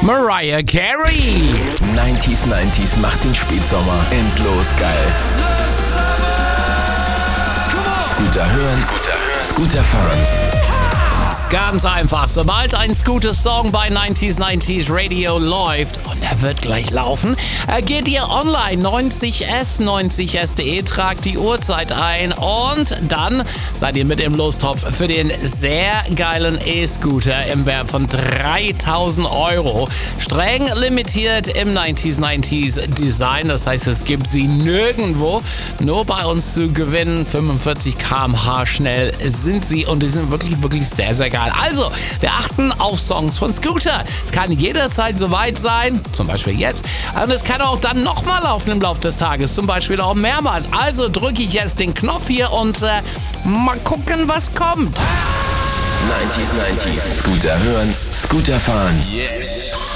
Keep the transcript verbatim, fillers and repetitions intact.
Mariah Carey. neunziger neunzig macht den Spätsommer endlos geil. Scooter hören, Scooter fahren. Ganz einfach, sobald ein Scooter-Song bei neunziger neunzig Radio läuft, und er wird gleich laufen, geht ihr online neunzig s, neunzig s punkt de, tragt die Uhrzeit ein und dann seid ihr mit im Lostopf für den sehr geilen E-Scooter im Wert von dreitausend Euro. Streng limitiert im neunziger neunzig Design, das heißt, es gibt sie nirgendwo, nur bei uns zu gewinnen. fünfundvierzig Kilometer pro Stunde schnell sind sie und die sind wirklich, wirklich sehr, sehr geil. Also, wir achten auf Songs von Scooter. Es kann jederzeit soweit sein, zum Beispiel jetzt. Und es kann auch dann nochmal laufen im Laufe des Tages, zum Beispiel auch mehrmals. Also drücke ich jetzt den Knopf hier und äh, mal gucken, was kommt. neunziger neunzig Scooter hören, Scooter fahren. Yes.